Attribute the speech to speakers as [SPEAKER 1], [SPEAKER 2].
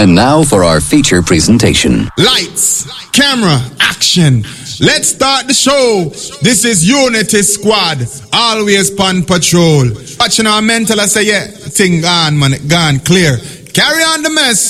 [SPEAKER 1] And now for our feature presentation.
[SPEAKER 2] Lights, camera, action. Let's start the show. This is Unity Squad, always on patrol. Watching our mental, I say, yeah, thing gone, man, gone clear. Carry on the mess.